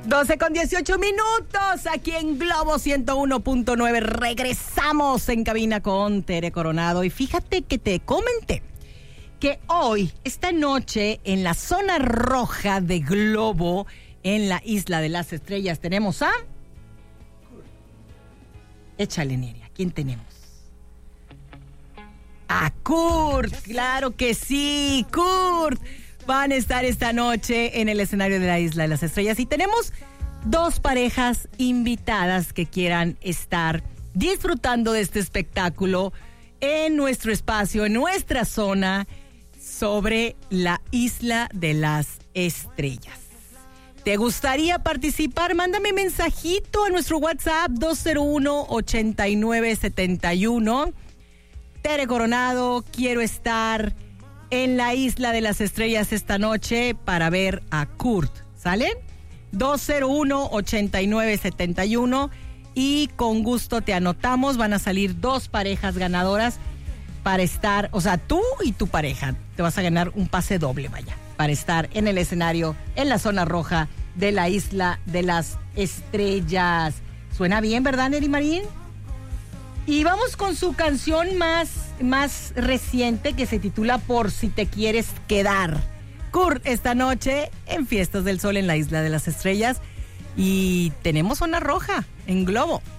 12:18 aquí en Globo 101.9. Regresamos en cabina con Tere Coronado. Y fíjate que te comenté que hoy, esta noche, en la zona roja de Globo, en la Isla de las Estrellas, tenemos a... Échale, Neria, ¿quién tenemos? A Kurt, claro que sí, Kurt. Van a estar esta noche en el escenario de la Isla de las Estrellas y tenemos dos parejas invitadas que quieran estar disfrutando de este espectáculo en nuestro espacio, en nuestra zona sobre la Isla de las Estrellas. ¿Te gustaría participar? Mándame mensajito a nuestro WhatsApp 201-8971. Tere Coronado, quiero estar en la Isla de las Estrellas esta noche para ver a Kurt, ¿sale? 201-8971 y con gusto te anotamos. Van a salir dos parejas ganadoras para estar, o sea, tú y tu pareja. Te vas a ganar un pase doble, vaya, para estar en el escenario en la zona roja de la Isla de las Estrellas. Suena bien, ¿verdad, Neri Marín? Y vamos con su canción más reciente, que se titula Por si te quieres quedar. Kurt esta noche en Fiestas del Sol en la Isla de las Estrellas. Y tenemos zona roja en Globo.